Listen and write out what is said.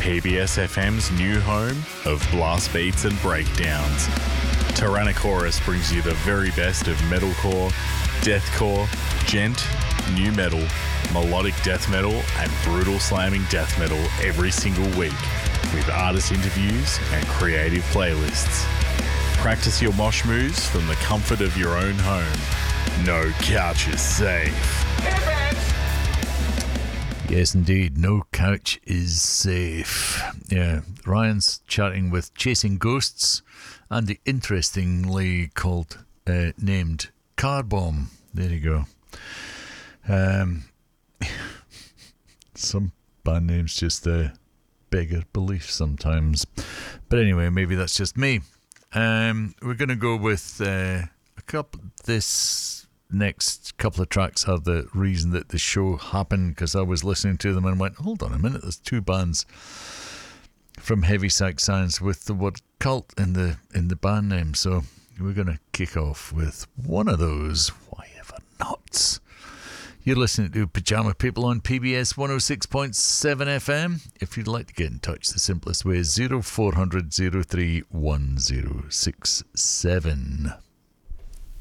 PBS FM's new home of blast beats and breakdowns. Tyrannosaurus brings you the very best of metalcore, deathcore, gent, new metal, melodic death metal, and brutal slamming death metal every single week, with artist interviews and creative playlists. Practice your mosh moves from the comfort of your own home. No couch is safe. Yes, indeed. No couch is safe. Yeah, Ryan's chatting with Chasing Ghosts and the interestingly called, named Car Bomb. There you go. Some band names just beggar belief sometimes. But anyway, maybe that's just me. We're going to go with this next couple of tracks are the reason that the show happened, because I was listening to them and went, hold on a minute, there's two bands from Heavy Psych Science with the word cult in the band name, so we're going to kick off with one of those. Why ever not? You're listening to Pajama People on PBS 106.7 FM. If you'd like to get in touch, the simplest way is 0400 03 1067.